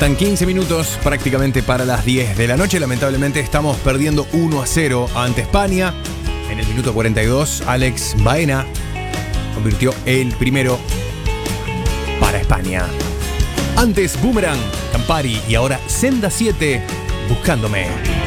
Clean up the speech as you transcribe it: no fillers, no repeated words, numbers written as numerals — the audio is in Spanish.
Faltan 15 minutos prácticamente para las 10 de la noche. Lamentablemente estamos perdiendo 1-0 ante España. En el minuto 42, Alex Baena convirtió el primero para España. Antes Boomerang, Campari y ahora Senda 7, Buscándome.